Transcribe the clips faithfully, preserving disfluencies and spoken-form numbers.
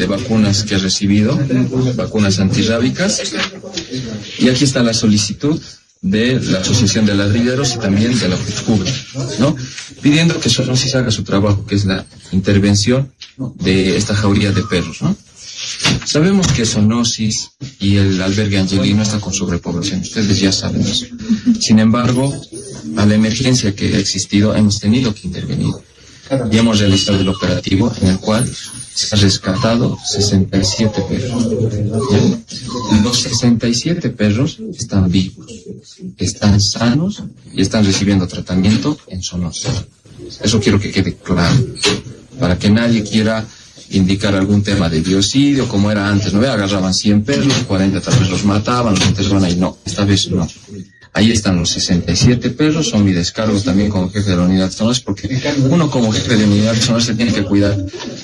de vacunas que ha recibido, vacunas antirrábicas. Y aquí está la solicitud de la Asociación de Ladrilleros y también de la FECUBRE, ¿no? Pidiendo que Zoonosis haga su trabajo, que es la intervención de esta jauría de perros, ¿no? Sabemos que Zoonosis y el albergue Angelino están con sobrepoblación, ustedes ya saben eso. Sin embargo, a la emergencia que ha existido, hemos tenido que intervenir. Y hemos realizado el operativo en el cual se han rescatado sesenta y siete perros. ¿Ya? Los sesenta y siete perros están vivos, están sanos y están recibiendo tratamiento en Zoonosis. Eso quiero que quede claro, para que nadie quiera indicar algún tema de biocidio, como era antes, ¿no? Agarraban cien perros, cuarenta tal vez los mataban, los enterraban ahí. No, esta vez no. Ahí están los sesenta y siete perros, son mi descargo también como jefe de la unidad de Zoonosis, porque uno como jefe de unidad de Zoonosis se tiene que cuidar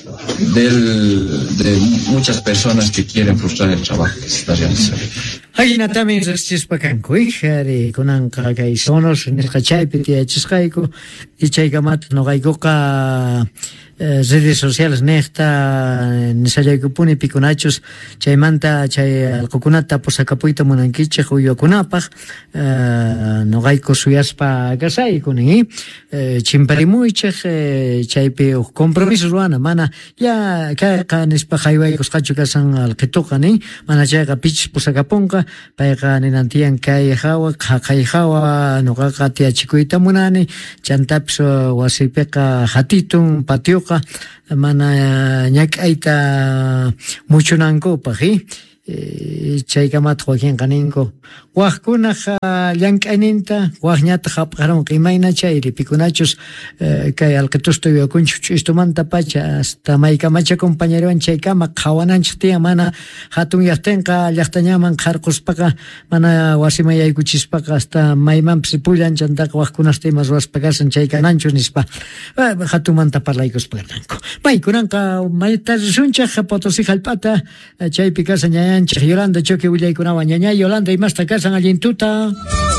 del, de muchas personas que quieren frustrar el trabajo que se está realizando. Hayna también reschispakanku, hijari, kunanka kay Zoonosis, nilkachaypiti achisqayku, y chaykamat noqaykuqa redes sociales nehta nisallaykupuni pikunachus chaymanta chay alqukunata pusakapuyta munankichik uywakunapaq noqayku suyaspa kasaykuni chimparimuychik chaypi uq compromiso ruana mana ya kayqa nispa haywaykusqachu kasan alqituqa ni mana chayqa pichis pusakapunqa payqa ninantiyan kay hawa kay hawa noqaqa tiyachikuyta munani chantapis wasipiqa hatitun patioqa mana ñak'ayta muchunankupaq chaykamat Joaquín qaninko waqkunaqa llank'ayninta waqñata hapqaron qimayna chayri pikunachus kay alqitusta uywakunchik ch'ustumanta pacha hasta maykamacha compañerowan chaykama qhawananchik tiyan mana hatun llaqtinqa llaqtañaman qarquspaqa mana wasimayaykuchispaqa hasta maymanpis pullanchantaq waqkunasta ima ruwaspa kasan chaykananchus nispa hatunmanta parlaykuspakarqanku maykunanqa mayta risunchaq Potosí hallp'ata chaypi kasan ñañanchik Yolanda Choque willaykunawan ñañay Yolanda imasta kasan allintuta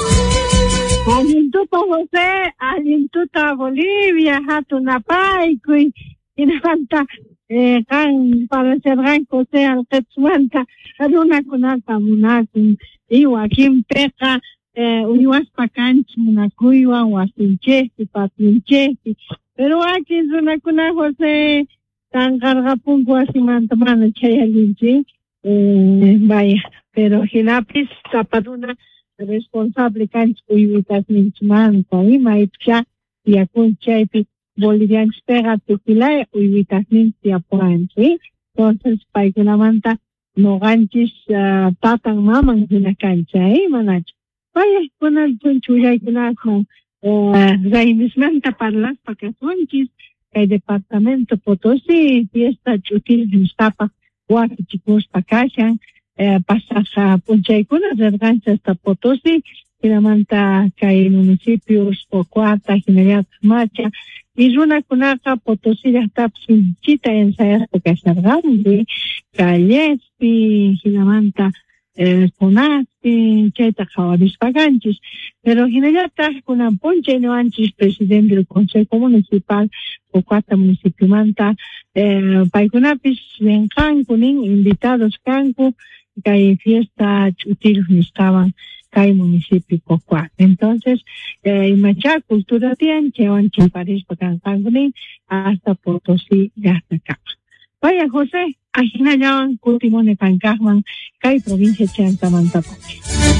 allintuta José allintuta Bolivia hatunapaykuy hinamanta eh, kan para sergan José alqetsmanta runakunata munakun Iwakin peqa eh, uywaspa kanchik munakuywan wasinchejpi patinchejpi pero aquí runakuna José tan qarqapunku wasimanta mana chay allinchik Eh, vaya, pero Hinapis tapaduna responsable canchik uywitas ninchmanta ima ipcha yakunchaypi bolivianos pega tequila uywitas ninchi apuranchi entonces paykunamanta noqanchis uh, tatan maman hina kanchay manachu vaya kunal chuyaykunasman uh, raymismanta parlaspa kasunchis kay departamento Potosí fiesta ch'util hinstapa wasi chikuspa kashan eh, pasaja punchaykuna rirqanchik hasta Potosí hinamanta kay municipios Pocuata, General Macha y runakunaqa Potosí llaqtapi sinchita ensayaspa kasharqanmi Callespi hinamanta eh, Conaspi chayta qhawarispa kanchis pero hinallataq kunan punchay niwanchis presidente del Consejo Municipal Pocuata municipio manta eh, paykunapis venqanku nin invitados kanku kay fiesta ch'util nisqawan kay municipio Pocuata entonces eh, imacha cultura tiyan chaywan chimparispa kanqanku nin hasta Potosí llaqtakaman vaya José ajinallawan kutimuni kankaqman kay provincia Chantamantapacha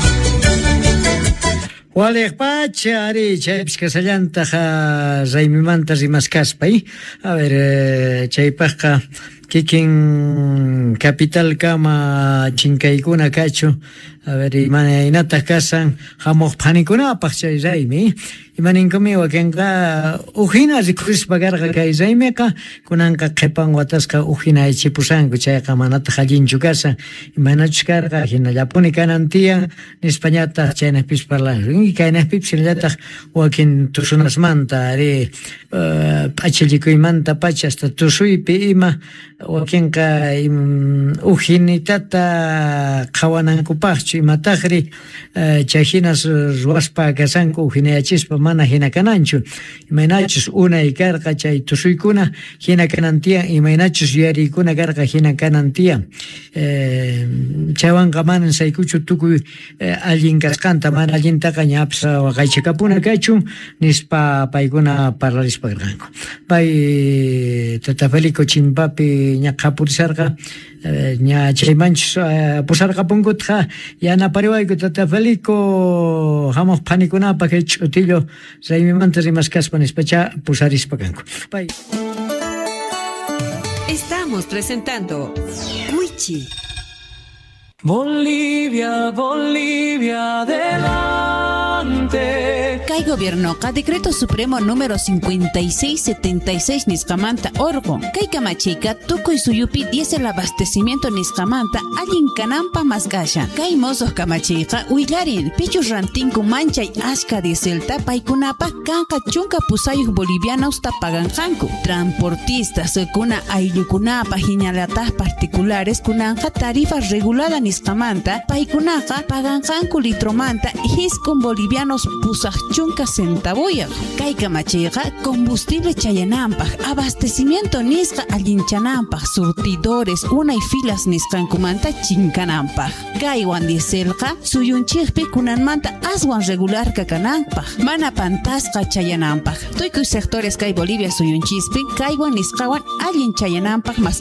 Waleqpacha ari chaypis kasallantaqa raymimanta rimaskaspa a ver eh, chaypaqqa kikin capital kama chinkaykuna kachu a ver imana inata kasan hamuq phanikunapaq chay raymi imaninkomi wakinqa ujina rikurispa karqa kay raymiqa kunanqa qhipan watasqa ujina ichipusanku chayqa manata allinchu kasan imanachus karqa hinallapuni kanantiyan nispañataq chaynapis parlashun y kaynapipis hinallataq wakin tusunasmanta ari p'achallikuymanta pacha hasta tusuypi ima wakinqa im, ujinitata qhawanankupaqchu imataqri uh, chahinas ruwaspa kasanku ujinayachispa mana hina kananchu imaynachus unay karqa chay tusuykuna hina kanantiyan imaynachus yarikuna karqa hina kanantiyan eh, chaywanqa manan saykuchu tukuy eh, allin kasqanta mana allintaqa ñapas waqaychakapuna kachun nispa paykuna parlarispa karqanku pay tata Felico chimpapi ñaqa purisarqa ña chaymanchus pusarqa punkutqa yanapariwayku tata Felico hamuq panikunapa kay ch'utillo raymimanta rimaskaspa nispacha pusarispa kanku pay. Estamos presentando Wichi. Bolivia, Bolivia, adelante. Kay gobierno ka decreto supremo número cincuenta y seis setenta y seis nisqamanta orgo. Kay kamachika tukuy suyupi diez el abastecimiento nisqamanta allin kanampa masgasha. Kay mozos kamachika uilarin pichus rantinku manchay ashka dieselta paikunapa kanka chunka pusayuk bolivianos tapaganjanku. Transportistas kuna ayllukunapa hiñalatas particulares kunanja tarifa regulada nisqamanta paikunaka paganjanku litromanta hiskun bolivianos pusaj chunka centavoya. Kay kamachiqa combustible chayanampaj abastecimiento nisqa allinchanapaj surtidores una y filas nisqankumanta chinkanampaj. Kaywan dieselqa suyunchikpi kunanmanta aswan regular kakanampaj mana pantasqa chayanampaj. Tuykuy sectores kay Bolivia suyunchispi kaywan nisqawan allin chayanampaj mas